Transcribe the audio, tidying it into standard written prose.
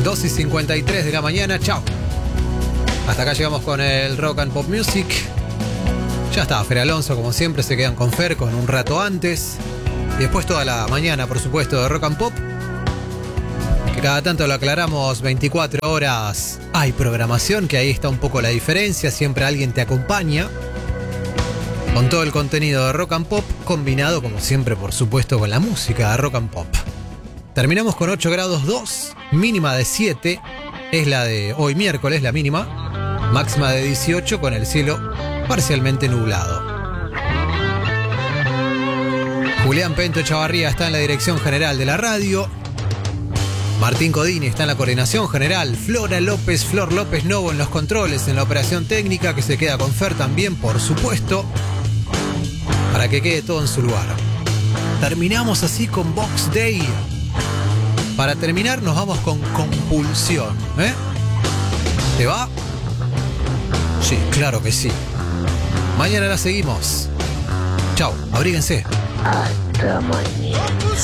2:53 de la mañana. Chao. Hasta acá llegamos con el Rock and Pop Music. Ya está, Fer Alonso, como siempre, se quedan con Fer con un rato antes. Y después toda la mañana, por supuesto, de Rock and Pop. Que cada tanto lo aclaramos, 24 horas hay programación, que ahí está un poco la diferencia. Siempre alguien te acompaña con todo el contenido de Rock and Pop, combinado, como siempre, por supuesto, con la música de Rock and Pop. Terminamos con 8 grados 2, mínima de 7. Es la de hoy miércoles, la mínima. Máxima de 18 con el cielo parcialmente nublado. Julián Pento Chavarría está en la dirección general de la radio. Martín Codini está en la coordinación general. Flor López Novo en los controles, en la operación técnica, que se queda con Fer también, por supuesto, para que quede todo en su lugar. Terminamos así con Box Day. Para terminar nos vamos con Compulsión. ¿Te va? Sí, claro que sí. Mañana la seguimos. Chau, abríguense. Hasta mañana.